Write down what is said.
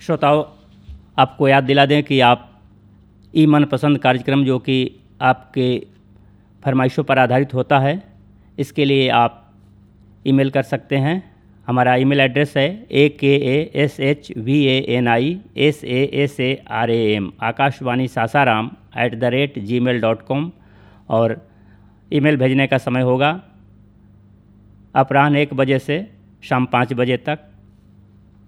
श्रोताओं, आपको याद दिला दें कि आप ई मनपसंद कार्यक्रम जो कि आपके फरमाइशों पर आधारित होता है, इसके लिए आप ईमेल कर सकते हैं। हमारा ईमेल एड्रेस है akashvani आकाशवाणी सासाराम @gmail.com और ईमेल भेजने का समय होगा अपराह्न 1 बजे से शाम 5 बजे तक।